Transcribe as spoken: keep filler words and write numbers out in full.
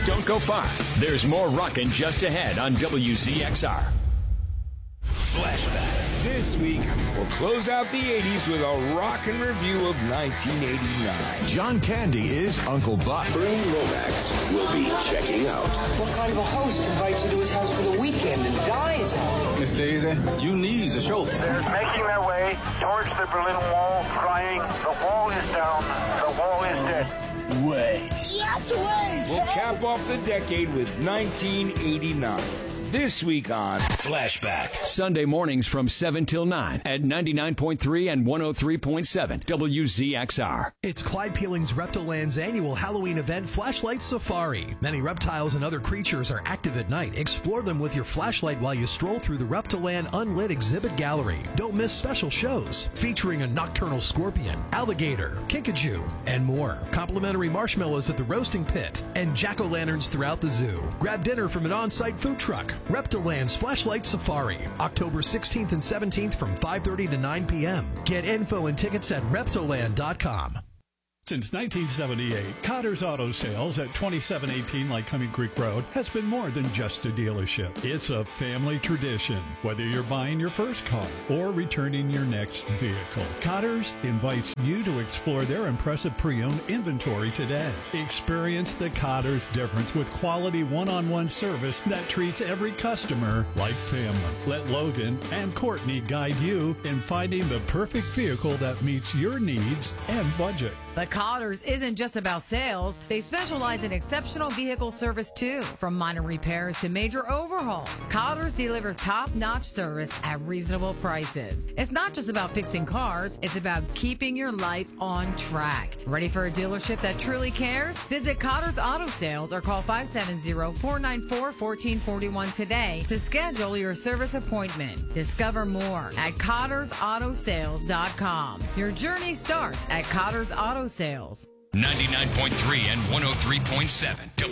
Don't go far. There's more rockin' just ahead on W Z X R. Flashback. This week, we'll close out the eighties with a rockin' review of nineteen eighty-nine. John Candy is Uncle Buck. Bernie Lomax will be checking out. What kind of a host invites you to his house for the weekend and dies on? Miss Daisy, you need a chauffeur. They're making their way towards the Berlin Wall, crying, "The wall is down, the wall is dead." Wait. Yes, wait! We'll cap off the decade with nineteen eighty-nine. This week on Flashback. Sunday mornings from seven till nine at ninety-nine point three and one oh three point seven W Z X R. It's Clyde Peeling's Reptiland's annual Halloween event, Flashlight Safari. Many reptiles and other creatures are active at night. Explore them with your flashlight while you stroll through the Reptiland Unlit Exhibit Gallery. Don't miss special shows featuring a nocturnal scorpion, alligator, kinkajou, and more. Complimentary marshmallows at the roasting pit and jack-o'-lanterns throughout the zoo. Grab dinner from an on-site food truck. Reptiland's Flashlight Safari, October sixteenth and seventeenth from five thirty to nine p.m. Get info and tickets at reptiland dot com. Since nineteen seventy-eight, Cotter's Auto Sales at twenty-seven eighteen Lycoming Creek Road has been more than just a dealership. It's a family tradition. Whether you're buying your first car or returning your next vehicle, Cotter's invites you to explore their impressive pre-owned inventory today. Experience the Cotter's difference with quality one-on-one service that treats every customer like family. Let Logan and Courtney guide you in finding the perfect vehicle that meets your needs and budget. But Cotters isn't just about sales. They specialize in exceptional vehicle service, too. From minor repairs to major overhauls, Cotters delivers top-notch service at reasonable prices. It's not just about fixing cars. It's about keeping your life on track. Ready for a dealership that truly cares? Visit Cotters Auto Sales or call five seven zero, four nine four, one four four one today to schedule your service appointment. Discover more at cotters auto sales dot com. Your journey starts at Cotters Auto Sales. ninety-nine point three and one oh three point seven